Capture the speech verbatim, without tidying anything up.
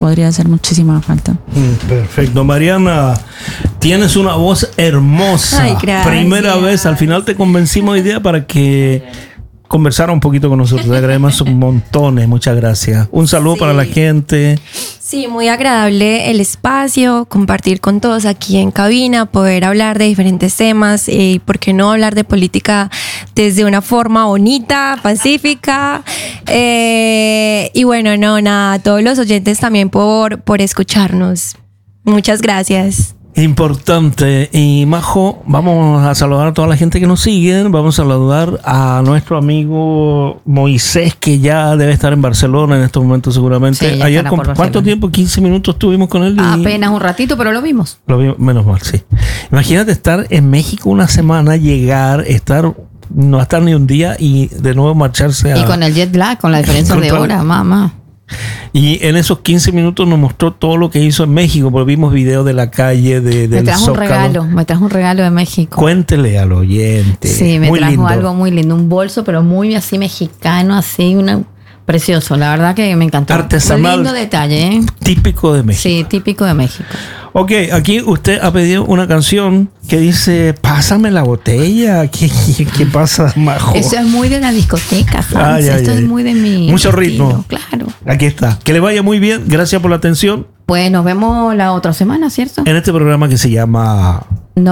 podría hacer muchísima falta. Perfecto. Mariana, tienes una voz hermosa. Ay, gracias. Primera vez, al final te convencimos hoy día para que conversara un poquito con nosotros. Te agradecemos un montón. Muchas gracias. Un saludo sí. para la gente. Sí, muy agradable el espacio, compartir con todos aquí en cabina, poder hablar de diferentes temas y eh, por qué no hablar de política desde una forma bonita, pacífica. Eh, y bueno, no, nada, a todos los oyentes también por, por escucharnos. Muchas gracias. Importante. Y Majo, vamos a saludar a toda la gente que nos sigue. Vamos a saludar a nuestro amigo Moisés, que ya debe estar en Barcelona en estos momentos seguramente. Sí, Ayer, con, ¿cuánto tiempo? quince minutos estuvimos con él. Y apenas un ratito, pero lo vimos. Lo vimos, menos mal, sí. Imagínate estar en México una semana, llegar, estar, no estar ni un día y de nuevo marcharse a... Y con el jet lag, con la diferencia de hora, mamá. Y en esos quince minutos nos mostró todo lo que hizo en México, porque vimos videos de la calle, de, del me trajo Zócalo. un regalo, me trajo un regalo de México. Cuéntele al oyente. Sí, me muy trajo lindo. algo muy lindo, un bolso, pero muy así mexicano, así, una precioso. La verdad que me encantó. Artesanal. Un lindo detalle, ¿eh? Típico de México. Sí, típico de México. Ok, aquí usted ha pedido una canción que dice, pásame la botella. ¿Qué, qué, qué pasa, Majo? Eso es muy de la discoteca, ¿sabes? Ay, ay, Esto ay. es muy de mi Mucho estilo, ritmo. claro. Aquí está. Que le vaya muy bien. Gracias por la atención Pues nos vemos la otra semana, ¿cierto? en este programa que se llama...